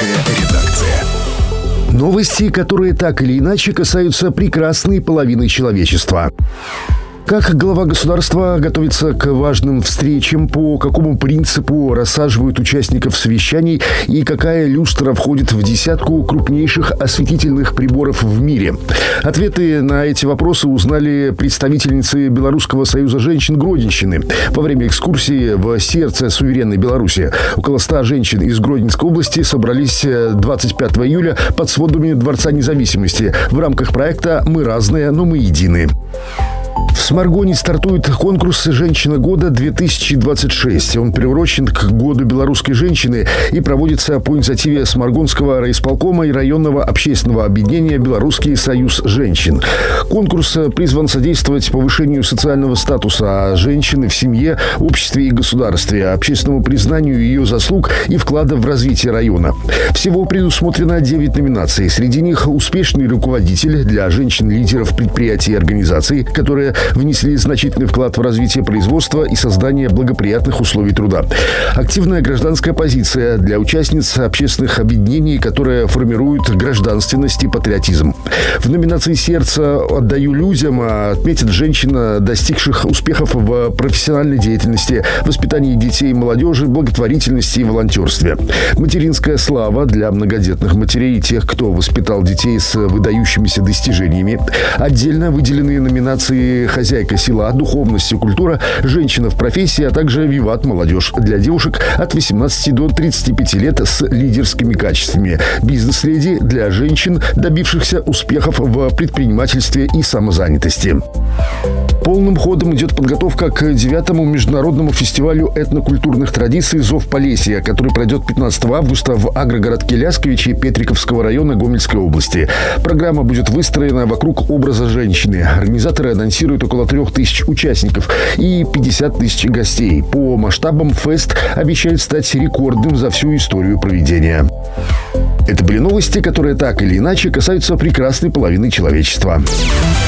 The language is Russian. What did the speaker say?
Авторская редакция. Новости, которые так или иначе касаются прекрасной половины человечества. Как глава государства готовится к важным встречам, по какому принципу рассаживают участников совещаний и какая люстра входит в десятку крупнейших осветительных приборов в мире? Ответы на эти вопросы узнали представительницы Белорусского союза женщин Гродненщины во время экскурсии в сердце суверенной Беларуси. Около 100 женщин из Гродненской области собрались 25 июля под сводами Дворца независимости в рамках проекта «Мы разные, но мы едины». В Сморгоне стартует конкурс «Женщина года-2026». Он приурочен к Году белорусской женщины и проводится по инициативе Сморгонского райисполкома и районного общественного объединения «Белорусский союз женщин». Конкурс призван содействовать повышению социального статуса женщины в семье, обществе и государстве, общественному признанию ее заслуг и вклада в развитие района. Всего предусмотрено 9 номинаций. Среди них успешный руководитель для женщин-лидеров предприятий и организаций, которые внесли значительный вклад в развитие производства и создание благоприятных условий труда. Активная гражданская позиция для участниц общественных объединений, которые формируют гражданственность и патриотизм. В номинации «Сердце отдаю людям» отметят женщин, достигших успехов в профессиональной деятельности, воспитании детей и молодежи, благотворительности и волонтерстве. Материнская слава для многодетных матерей и тех, кто воспитал детей с выдающимися достижениями. Отдельно выделены номинации «Хозяйка села», «Духовность и культура», «Женщина в профессии», а также «Виват молодежь» для девушек от 18 до 35 лет с лидерскими качествами. «Бизнес-леди» для женщин, добившихся успехов в предпринимательстве и самозанятости. Полным ходом идет подготовка к 9-му международному фестивалю этнокультурных традиций «Зов Полесья», который пройдет 15 августа в агрогородке Лясковичи Петриківського района Гомельской области. Программа будет выстроена вокруг образа женщины. Организаторы анонсируют около 3000 участников и 50 тысяч гостей. По масштабам фест обещает стать рекордным за всю историю проведения. Это были новости, которые так или иначе касаются прекрасной половины человечества.